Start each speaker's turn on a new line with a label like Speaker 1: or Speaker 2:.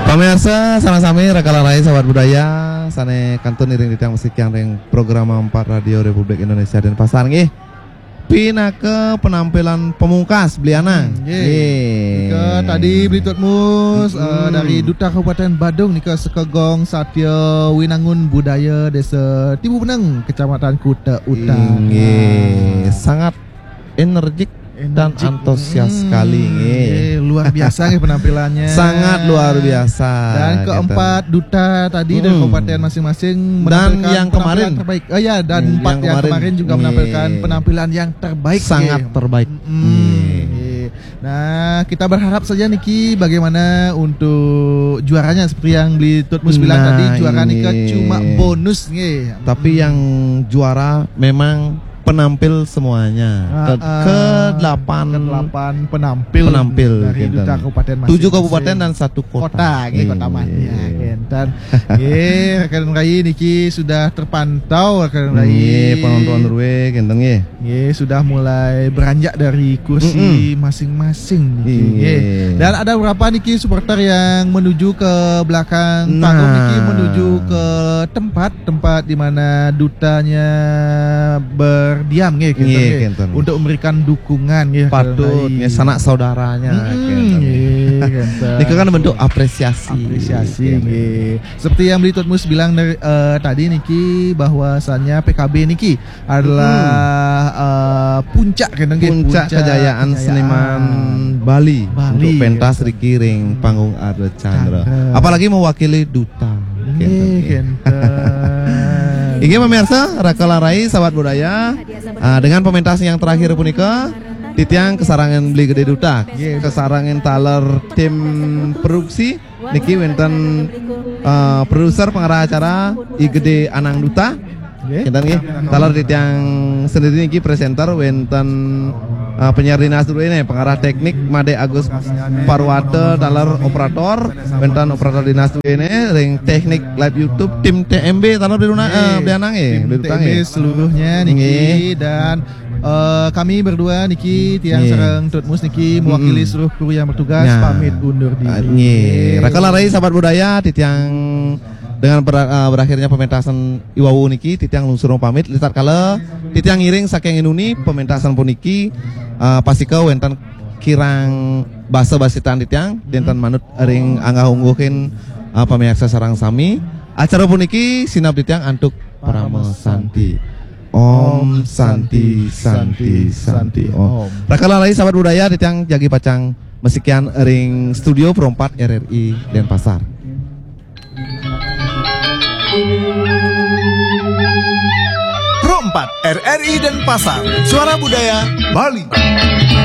Speaker 1: Pemirsa sama-sama rekalarai sahabat budaya sane kantun iring ditang musik yang ring program 4 Radio Republik Indonesia dan pasar nggih. Pina ke penampilan pemungkas beliana.
Speaker 2: Nika tadi Blitutmus dari Duta Kabupaten Badung nika sekegong Satya Winangun Budaya Desa Tibu Beneng Kecamatan Kuta Utara.
Speaker 1: Sangat energik dan antusias sekali
Speaker 2: luar biasa nih penampilannya.
Speaker 1: Sangat luar biasa.
Speaker 2: Dan keempat duta tadi dari kabupaten masing-masing
Speaker 1: dan yang kemarin
Speaker 2: terbaik. Dan empat yang kemarin juga menampilkan penampilan yang terbaik.
Speaker 1: Sangat terbaik.
Speaker 2: Nah, kita berharap saja Niki bagaimana untuk juaranya seperti yang Blitutmus bilang tadi, juara Nika cuma bonus nih.
Speaker 1: Tapi yang juara memang penampil semuanya ke-8 penampil
Speaker 2: dari Duta Kabupaten masing-masing.
Speaker 1: 7 kabupaten dan 1 kota.
Speaker 2: Kota Banyak. Dan rekan Rai niki sudah terpantau rekan Rai.
Speaker 1: Penonton Rue genteng
Speaker 2: sudah mulai beranjak dari kursi masing-masing niki. Dan ada beberapa niki supporter yang menuju ke belakang panggung niki, menuju ke tempat di mana dutanya berdiam untuk memberikan dukungan
Speaker 1: patut sanak saudaranya ini kan bentuk apresiasi
Speaker 2: seperti yang Blitutmus bilang dari tadi Niki bahwasannya PKB Niki adalah puncak
Speaker 1: kejayaan seniman Bali untuk pentas Rikiring panggung Arda Chandra, apalagi mewakili duta. Ini pemirsa rekalarai sahabat budaya dengan pementas yang terakhir punika titiang kesarangan beli gede duta kesarangan taler tim produksi niki wenten produser pengarah acara I gede Anang Duta kinten nggih taler titiang sendiri niki presenter wenten penyiar dinas dulu ini pengarah teknik Made Agus Parwate taler operator wenten operator dinas dulu ini ring teknik live YouTube tim TMB taler beanang
Speaker 2: tim TMB seluruhnya niki dan kami berdua Niki tiang sareng Tutmus Niki mewakili seluruh kru yang bertugas pamit undur diri.
Speaker 1: Rekalarai sahabat budaya titiang dengan berakhirnya pementasan Iwawu Niki titiang lungsurung pamit lihat kala titiang ngiring saking inuni pementasan puniki pasika wenten kirang basa basitan titiang dinten manut ring angga ungguhin pamirsa sarang sami acara puniki sinap titiang antuk Pramesanti. Om Santi Santi Santi Om. Rekalarai sahabat budaya titiang jagi pacang mesikian ring studio Pro 4 RRI Denpasar.
Speaker 3: Pro 4 RRI Denpasar, suara budaya Bali.